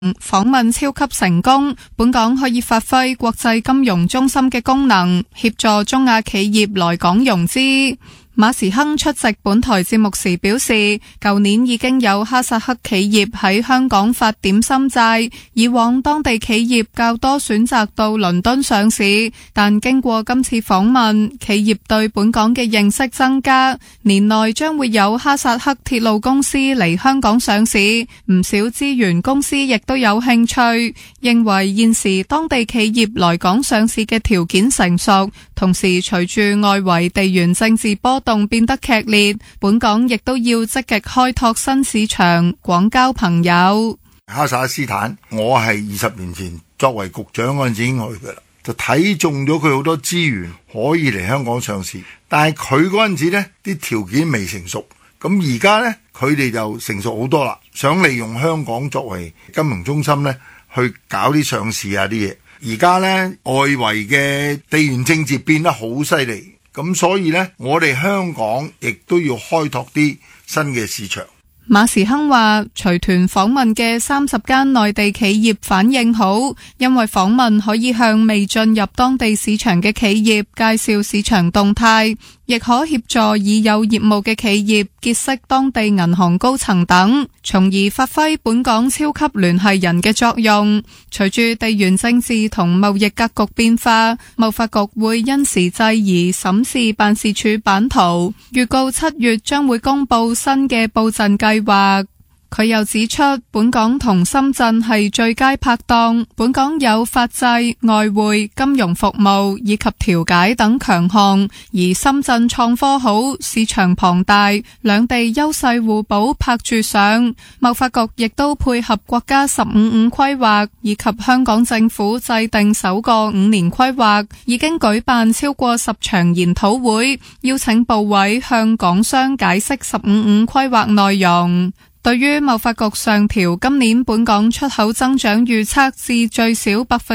訪問超級成功，本港可以發揮國際金融中心嘅功能，協助中亞企業來港融資。馬時亨出席本台節目時表示，舊年已經有哈薩克企業喺香港發點心債，以往當地企業較多選擇到倫敦上市，但經過今次訪問，企業對本港嘅認識增加，年內將會有哈薩克鐵路公司嚟香港上市，唔少資源公司亦都有興趣，認為現時當地企業來港上市嘅條件成熟，同時隨住外圍地緣政治波動變得劇烈，本港亦都要積極開拓新市場，廣交朋友。 哈薩克斯坦，我係20年前作為局長嗰陣時已經去㗎啦，就睇中咗佢好多資源可以嚟香港上市，但係佢嗰陣時呢啲條件未成熟，咁而家呢，佢哋就成熟好多啦，想利用香港作為金融中心呢去搞啲上市啊啲嘢。而家呢，外圍嘅地緣政治變得好犀利，咁所以呢，我哋香港亦都要開拓啲新嘅市場。 馬時亨話，隨團訪問嘅30間內地企業反應好，因為訪問可以向未進入當地市場嘅企業介紹市場動態，亦可協助已有業務嘅企業結識當地銀行高層等，從而發揮本港超級聯繫人嘅作用。隨住地緣政治同貿易格局變化，貿發局會因時制宜審視辦事處版圖，預告7月將會公布新嘅布陣計劃。佢又指出，本港同深圳係最佳拍檔，本港有法制、外匯、金融服務以及調解等強項，而深圳創科好，市場龐大，兩地優勢互補拍住上。貿發局亦都配合國家15-5規劃以及香港政府制定首個5年規劃，已經舉辦超過10場研討會，邀請部委向港商解釋15-5規劃內容。對於貿發局上調今年本港出口增長預測至最少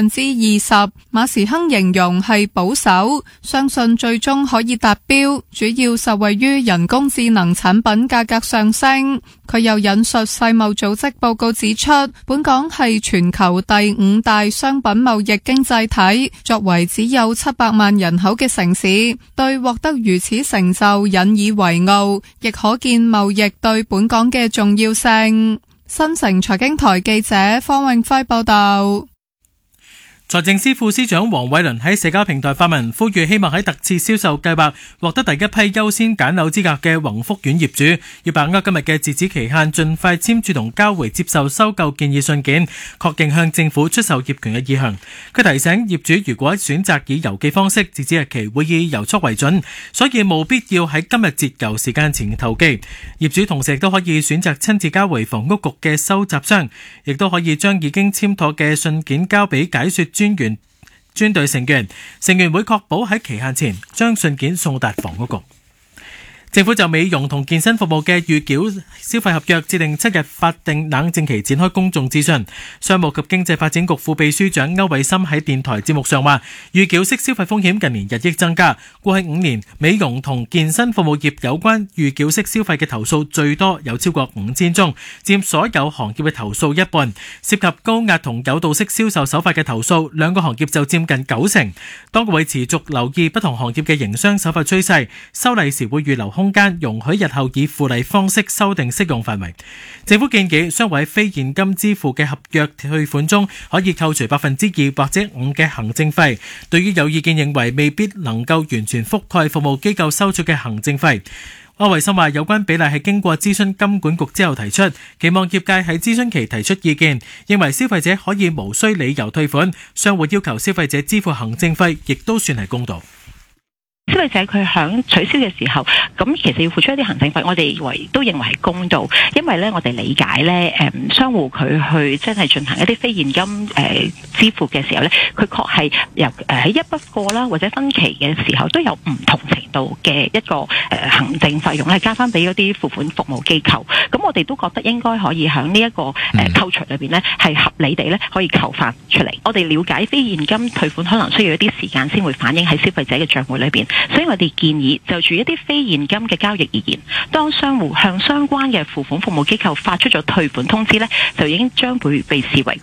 20%，馬時亨形容係保守，相信最終可以達標，主要受惠於人工智能產品價格上升。佢又引述世貿組織報告指出，本港係全球第5大商品貿易經濟體，作為只有700萬人口嘅城市，對獲得如此成就引以為傲，亦可見貿易對本港嘅重要性。新城財經台記者方永輝報道。 財政司副司長黃偉綸喺社交平台發文，呼籲希望喺特次銷售計劃獲得第一批優先揀樓資格嘅宏福苑業主，要把握今日嘅截止期限，盡快簽署同交回接受收購建議信件，確認向政府出售業權嘅意向。佢提醒業主，如果選擇以郵寄方式，截止日期會以郵速為準，所以務必要喺今日截郵時間前投寄。業主同時亦都可以選擇親自交回房屋局嘅收集箱，亦都可以將已經簽妥嘅信件交俾解說專隊成員會確保喺期限前將信件送達房屋局。政府就美容同健身服務嘅預繳消費合約設定7日法定冷靜期展開公眾諮詢。商務及經濟發展局副秘書長歐偉森喺電台節目上話，預繳式消費風險近年日益增加，過去5年美容同健身服務業有關預繳式消費嘅投訴最多有超過5000宗，佔所有行業嘅投訴一半。涉及高壓同誘導式銷售手法嘅投訴，兩個行業就佔近90%。當局會持續留意不同行業嘅營商手法趨勢，修例時會預留空間，容許日後以附例方式修訂適用範圍。政府建議商戶喺非現金支付嘅合約退款中可以扣除2%或者5%嘅行政費。對於有意見認為未必能夠完全覆蓋服務機構收取嘅行政費，柯偉森話有關比例係經過諮詢金管局之後提出，期望業界喺諮詢期提出意見，認為消費者可以無需理由退款，商戶要求消費者支付行政費亦都算係公道。 消費者佢響取消嘅時候，咁其實要付出一啲行政費，我哋都認為係公道，因為咧我哋理解咧，商戶佢去真係進行一啲非現金支付嘅時候咧，佢確係由喺一筆過啦或者分期嘅時候都有唔同程度嘅一個行政費用咧加翻俾嗰啲付款服務機構，咁我哋都覺得應該可以響呢一個扣除裏邊咧係合理地咧可以扣翻出嚟。我哋了解非現金退款可能需要一啲時間先會反映喺消費者嘅賬戶裏邊。所以我哋建議就住一啲非現金嘅交易而言，當商戶向相關嘅付款服務機構發出咗退款通知呢，就已經將會被視為